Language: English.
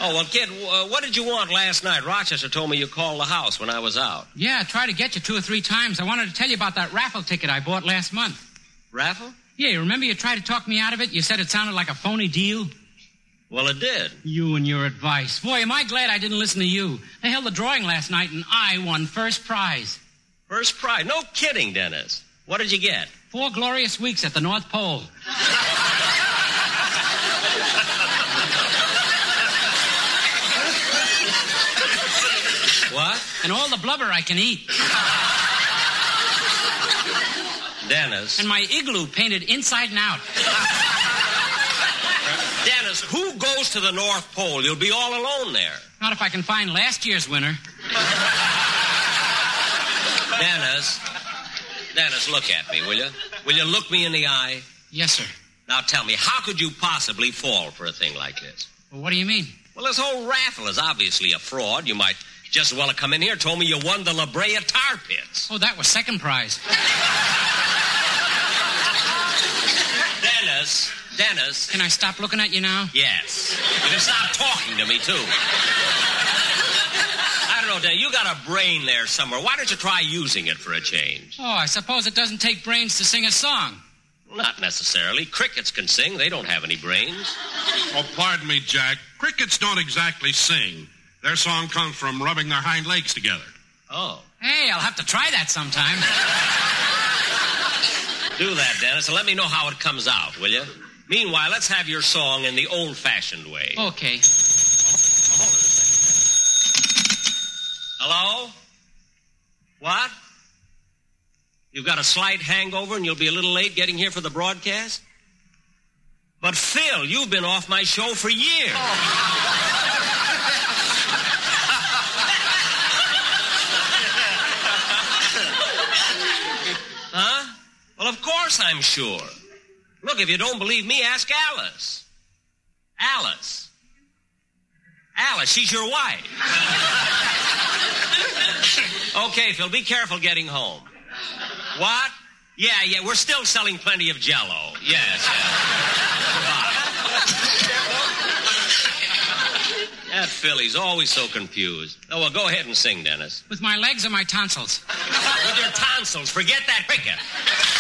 Oh, well, kid, what did you want last night? Rochester told me you called the house when I was out. Yeah, I tried to get you 2 or 3 times. I wanted to tell you about that raffle ticket I bought last month. Raffle? Yeah, you remember you tried to talk me out of it? You said it sounded like a phony deal? Well, it did. You and your advice. Boy, am I glad I didn't listen to you. They held the drawing last night, and I won first prize. First prize? No kidding, Dennis. What did you get? 4 glorious weeks at the North Pole. What? And all the blubber I can eat. Dennis. And my igloo painted inside and out. Dennis, who goes to the North Pole? You'll be all alone there. Not if I can find last year's winner. Dennis, look at me, will you? Will you look me in the eye? Yes, sir. Now tell me, how could you possibly fall for a thing like this? Well, what do you mean? Well, this whole raffle is obviously a fraud. You might just as well have come in here and told me you won the La Brea Tar Pits. Oh, that was second prize. Dennis. Can I stop looking at you now? Yes. You can stop talking to me, too. I don't know, Dennis, you got a brain there somewhere. Why don't you try using it for a change? Oh, I suppose it doesn't take brains to sing a song. Not necessarily. Crickets can sing. They don't have any brains. Oh, pardon me, Jack. Crickets don't exactly sing. Their song comes from rubbing their hind legs together. Oh. Hey, I'll have to try that sometime. Do that, Dennis, and let me know how it comes out, will you? Meanwhile, let's have your song in the old-fashioned way. Okay. Hold it a second, Dennis. Hello? What? You've got a slight hangover and you'll be a little late getting here for the broadcast? But, Phil, you've been off my show for years. Huh? Well, of course I'm sure. Look, if you don't believe me, ask Alice. Alice, she's your wife. Okay, Phil, be careful getting home. What? Yeah, we're still selling plenty of Jell-O. Yes. Goodbye. That Philly's always so confused. Oh, well, go ahead and sing, Dennis. With my legs or my tonsils? With your tonsils. Forget that cricket.